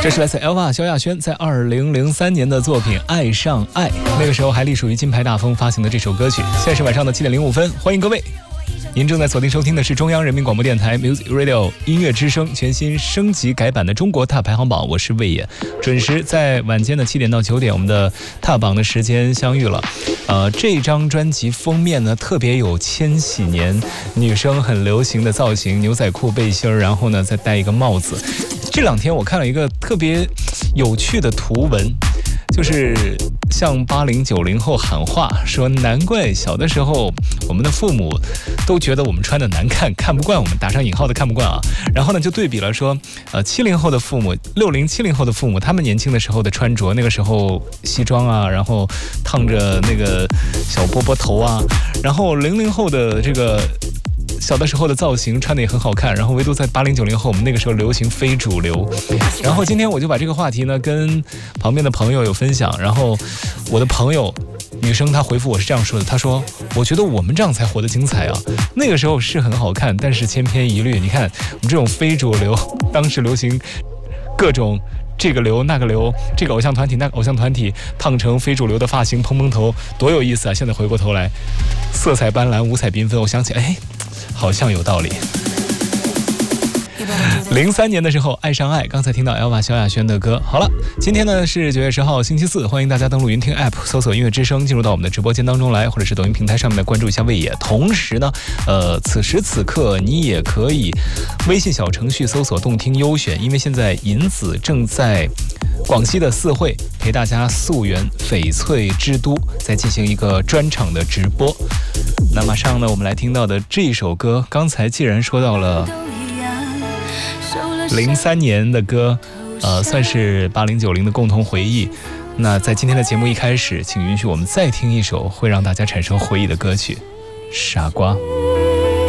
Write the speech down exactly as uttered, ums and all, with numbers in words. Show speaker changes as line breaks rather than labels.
这是来自 Elva 萧亚轩在二零零三年的作品《爱上爱》，那个时候还隶属于金牌大风发行的这首歌曲。现在是晚上的七点零五分，欢迎各位。您正在锁定收听的是中央人民广播电台 Music Radio 音乐之声全新升级改版的中国踏排行榜，我是魏野，准时在晚间的七点到九点，我们的踏榜的时间相遇了。呃，这张专辑封面呢，特别有千禧年女生很流行的造型，牛仔裤背心，然后呢再戴一个帽子。这两天我看了一个特别有趣的图文，就是向八零九零后喊话，说难怪小的时候我们的父母都觉得我们穿的难看，看不惯我们，打上引号的看不惯啊。然后呢就对比了说，呃，七零后的父母，六零七零后的父母，他们年轻的时候的穿着，那个时候西装啊，然后烫着那个小波波头啊，然后零零后的这个小的时候的造型穿的也很好看，然后唯独在八零九零后我们那个时候流行非主流。然后今天我就把这个话题呢跟旁边的朋友有分享，然后我的朋友女生她回复我是这样说的，她说我觉得我们这样才活得精彩啊，那个时候是很好看，但是千篇一律，你看我们这种非主流，当时流行各种这个流那个流，这个偶像团体那个偶像团体烫成非主流的发型，蓬蓬头，多有意思啊。现在回过头来色彩斑斓五彩缤纷，我想起哎好像有道理。零三年的时候爱上爱，刚才听到 Elva 萧亚轩的歌。好了，今天呢是九月十号星期四，欢迎大家登录云听 App 搜索音乐之声，进入到我们的直播间当中来，或者是抖音平台上面来关注一下魏野。同时呢呃，此时此刻你也可以微信小程序搜索动听优选，因为现在银子正在广西的四会陪大家溯源翡翠之都，在进行一个专场的直播。那马上呢我们来听到的这一首歌，刚才既然说到了零三年的歌，呃，算是八零九零的共同回忆。那在今天的节目一开始，请允许我们再听一首会让大家产生回忆的歌曲《傻瓜》。